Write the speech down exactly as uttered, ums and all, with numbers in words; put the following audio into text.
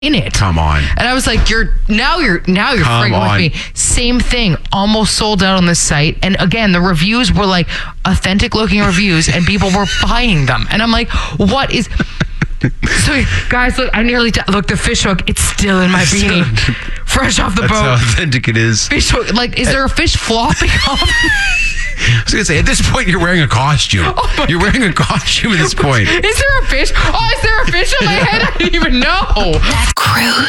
in it. Come on. And I was like, you're now you're now you're Come frigging on. with me. Same thing, almost sold out on the site. And again, the reviews were like authentic looking reviews and people were buying them. And I'm like, what is so guys, look, I nearly t- look the fish hook, it's still in my beanie. Fresh off the That's boat. how authentic it is. Fish hook, like, is there a fish flopping off? I was going to say, at this point, you're wearing a costume. Oh you're wearing a costume at this point. Is there a fish? Oh, is there a fish on my head? I didn't even know. Ted Cruz.